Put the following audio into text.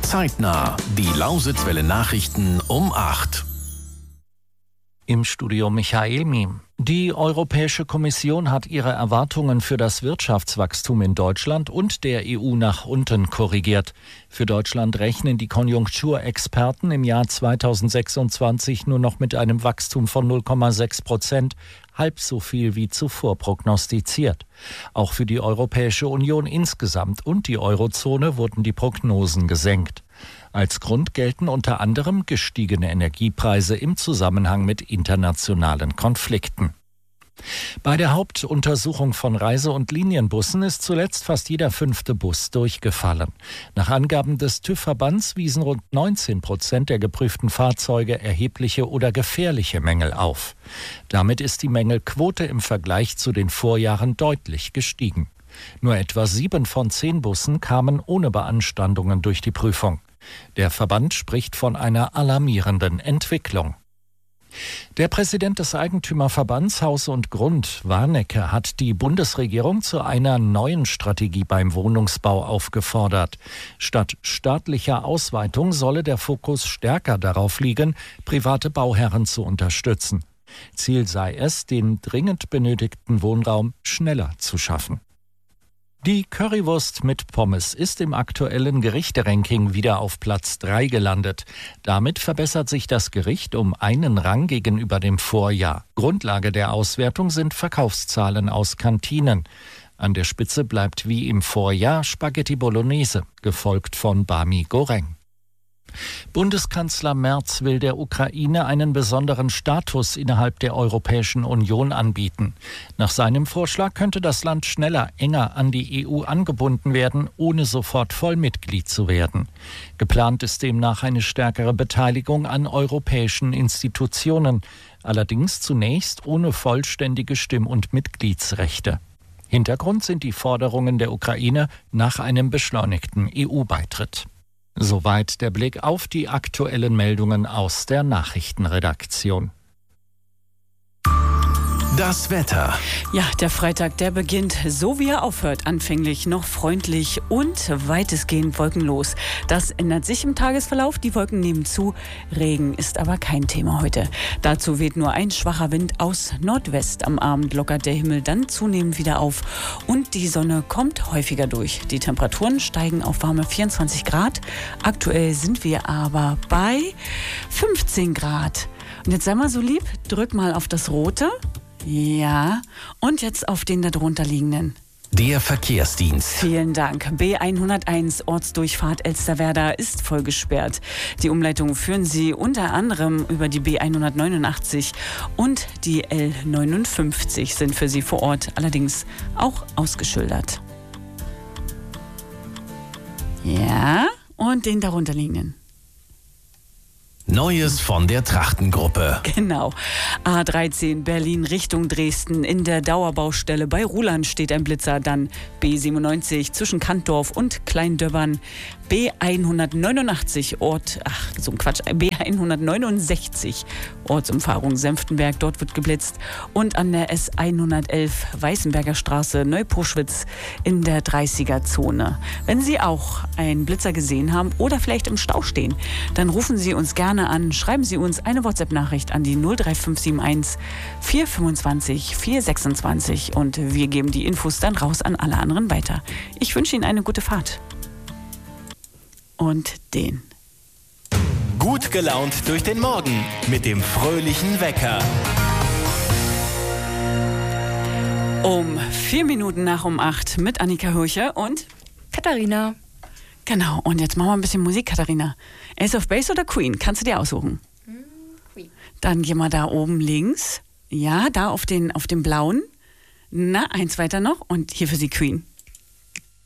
Zeitnah. Die Lausitzwelle Nachrichten um 8. Im Studio Michael Miem. Die Europäische Kommission hat ihre Erwartungen für das Wirtschaftswachstum in Deutschland und der EU nach unten korrigiert. Für Deutschland rechnen die Konjunkturexperten im Jahr 2026 nur noch mit einem Wachstum von 0,6%, halb so viel wie zuvor prognostiziert. Auch für die Europäische Union insgesamt und die Eurozone wurden die Prognosen gesenkt. Als Grund gelten unter anderem gestiegene Energiepreise im Zusammenhang mit internationalen Konflikten. Bei der Hauptuntersuchung von Reise- und Linienbussen ist zuletzt fast jeder 5. Bus durchgefallen. Nach Angaben des TÜV-Verbands wiesen rund 19% der geprüften Fahrzeuge erhebliche oder gefährliche Mängel auf. Damit ist die Mängelquote im Vergleich zu den Vorjahren deutlich gestiegen. Nur etwa 7 von 10 Bussen kamen ohne Beanstandungen durch die Prüfung. Der Verband spricht von einer alarmierenden Entwicklung. Der Präsident des Eigentümerverbands Haus und Grund, Warnecke, hat die Bundesregierung zu einer neuen Strategie beim Wohnungsbau aufgefordert. Statt staatlicher Ausweitung solle der Fokus stärker darauf liegen, private Bauherren zu unterstützen. Ziel sei es, den dringend benötigten Wohnraum schneller zu schaffen. Die Currywurst mit Pommes ist im aktuellen Gerichteranking wieder auf Platz 3 gelandet. Damit verbessert sich das Gericht um einen Rang gegenüber dem Vorjahr. Grundlage der Auswertung sind Verkaufszahlen aus Kantinen. An der Spitze bleibt wie im Vorjahr Spaghetti Bolognese, gefolgt von Bami Goreng. Bundeskanzler Merz will der Ukraine einen besonderen Status innerhalb der Europäischen Union anbieten. Nach seinem Vorschlag könnte das Land schneller, enger an die EU angebunden werden, ohne sofort Vollmitglied zu werden. Geplant ist demnach eine stärkere Beteiligung an europäischen Institutionen, allerdings zunächst ohne vollständige Stimm- und Mitgliedsrechte. Hintergrund sind die Forderungen der Ukraine nach einem beschleunigten EU-Beitritt. Soweit der Blick auf die aktuellen Meldungen aus der Nachrichtenredaktion. Das Wetter. Ja, der Freitag, der beginnt so wie er aufhört. Anfänglich noch freundlich und weitestgehend wolkenlos. Das ändert sich im Tagesverlauf. Die Wolken nehmen zu. Regen ist aber kein Thema heute. Dazu weht nur ein schwacher Wind aus Nordwest. Am Abend lockert der Himmel dann zunehmend wieder auf und die Sonne kommt häufiger durch. Die Temperaturen steigen auf warme 24 Grad. Aktuell sind wir aber bei 15 Grad. Und jetzt sei mal so lieb, drück mal auf das Rote. Ja, und jetzt auf den darunter liegenden. Der Verkehrsdienst. Vielen Dank. B101 Ortsdurchfahrt Elsterwerda ist voll gesperrt. Die Umleitung führen Sie unter anderem über die B189 und die L59 sind für Sie vor Ort allerdings auch ausgeschildert. Ja, und den darunter liegenden. Neues von der Trachtengruppe. Genau. A13 Berlin Richtung Dresden. In der Dauerbaustelle bei Ruhland steht ein Blitzer. Dann B97 zwischen Kantdorf und Kleindöbbern. B169 B169 Ortsumfahrung Senftenberg. Dort wird geblitzt. Und an der S111 Weißenberger Straße Neuposchwitz in der 30er-Zone. Wenn Sie auch einen Blitzer gesehen haben oder vielleicht im Stau stehen, dann rufen Sie uns gerne an. Schreiben Sie uns eine WhatsApp-Nachricht an die 03571 425 426 und wir geben die Infos dann raus an alle anderen weiter. Ich wünsche Ihnen eine gute Fahrt. Und den. Gut gelaunt durch den Morgen mit dem fröhlichen Wecker. Um 4 Minuten nach um 8 mit Annika Hürcher und Katharina. Genau, und jetzt machen wir ein bisschen Musik, Katharina. Ace of Base oder Queen? Kannst du dir aussuchen? Queen. Dann gehen wir da oben links. Ja, da auf den blauen. Na, eins weiter noch. Und hier für Sie Queen.